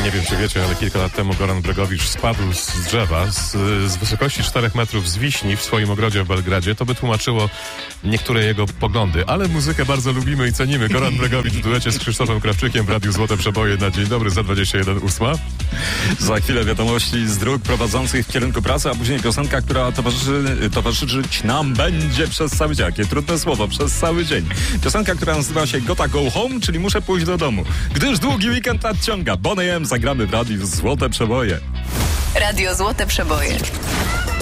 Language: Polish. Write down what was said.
Nie wiem, czy wiecie, ale kilka lat temu Goran Bregowicz spadł z drzewa z wysokości 4 metrów z wiśni w swoim ogrodzie w Belgradzie. To by tłumaczyło niektóre jego poglądy, ale muzykę bardzo lubimy i cenimy. Goran Bregowicz w duecie z Krzysztofem Krawczykiem w Radiu Złote Przeboje na dzień dobry za 21:08. Za chwilę wiadomości z dróg prowadzących w kierunku pracy, a później piosenka, która towarzyszyć nam będzie przez cały dzień. Jakie trudne słowo, przez cały dzień. Piosenka, która nazywa się Gotta Go Home, czyli muszę pójść do domu. Gdyż długi weekend nadciąga. Boney M zagramy w Radiu Złote Przeboje. Radio Złote Przeboje.